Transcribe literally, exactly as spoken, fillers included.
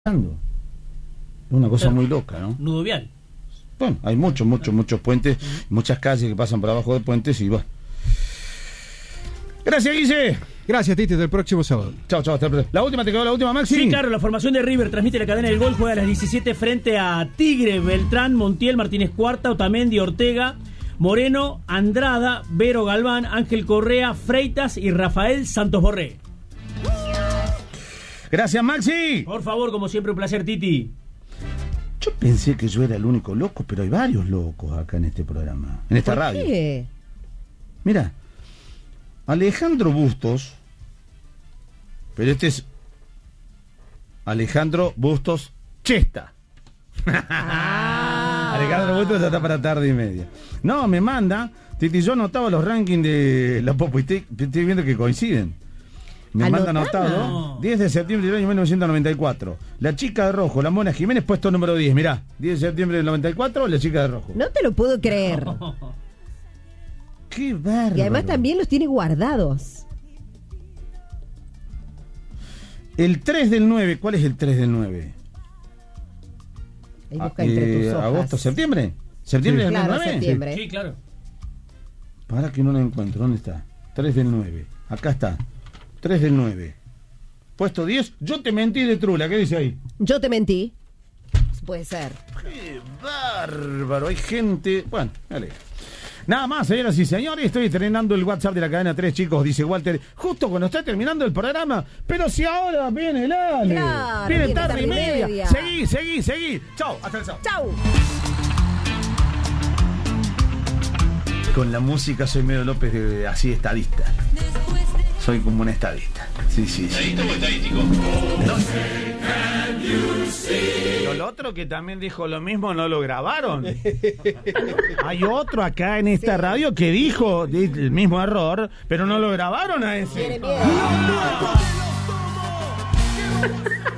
Una cosa Pero, muy loca, ¿no? Nudo vial. Bueno, hay muchos, muchos, muchos puentes, muchas calles que pasan por abajo de puentes y va. Gracias, Guille. Gracias, Titi, hasta el próximo sábado. Chao, chao, hasta el próximo. La última, ¿te quedó la última, Maxi? Sí, claro, la formación de River transmite la cadena del gol, juega a las diecisiete frente a Tigre, Beltrán, Montiel, Martínez Cuarta, Otamendi, Ortega, Moreno, Andrada, Vero Galván, Ángel Correa, Freitas y Rafael Santos Borré. Gracias, Maxi. Por favor, como siempre, un placer, Titi. Yo pensé que yo era el único loco, pero hay varios locos acá en este programa, en esta ¿Por radio. qué? Mira, Alejandro Bustos, pero este es Alejandro Bustos Chesta. Ah. Alejandro Bustos ya está para tarde y media. No, me manda, Titi, yo anotaba los rankings de la Popo y estoy, estoy viendo que coinciden. Me manda ¿Anotado? anotado diez de septiembre del año mil novecientos noventa y cuatro. La chica de rojo, la Mona Jiménez, puesto número diez. Mirá, diez de septiembre del noventa y cuatro, la chica de rojo. No te lo puedo creer. Qué bárbaro. Y además también los tiene guardados. El tres del nueve, ¿cuál es el tres del nueve? Ahí busca entre tus hojas. ¿Agosto, septiembre? ¿Septiembre Sí. del Claro, nueve? septiembre. Sí, claro. Para que no la encuentro, ¿dónde está? tres del nueve, acá está. tres del nueve. Puesto diez, yo te mentí de Trula, ¿qué dice ahí? Yo te mentí. Puede ser. ¡Qué bárbaro! Hay gente... Bueno, dale. Nada más, señoras y señores, estoy estrenando el WhatsApp de la cadena tres, chicos, dice Walter, justo cuando está terminando el programa, pero si ahora viene el Ale, Claro, viene viene tarde y media. media. Seguí, seguí, seguí. Chao, hasta el sábado. ¡Chau! Con la música soy medio López de así estadista. Soy como un estadista. Sí, sí, sí. ¿Estadista o estadístico? No. Pero el otro que también dijo lo mismo no lo grabaron. Hay otro acá en esta sí. radio que dijo el mismo error, pero no lo grabaron a ese. Tiene miedo.